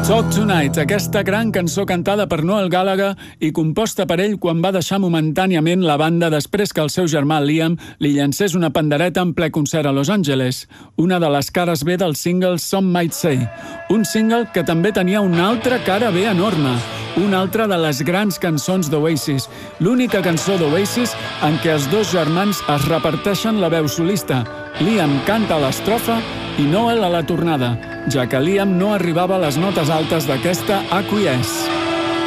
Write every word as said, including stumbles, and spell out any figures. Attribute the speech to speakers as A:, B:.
A: Talk Tonight, aquesta gran cançó cantada per Noel Gallagher i composta per ell quan va deixar momentàniament la banda després que el seu germà Liam li llancés una pandereta en ple concert a Los Angeles, una de les cares B del single Some Might Say, un single que també tenia una altra cara B enorme, una altra de les grans cançons d'Oasis, l'única cançó d'Oasis en què els dos germans es reparteixen la veu solista. Liam canta a l'estrofa i Noel a la tornada, ja que Liam no arribava a les notes altes d'aquesta Acquiesce.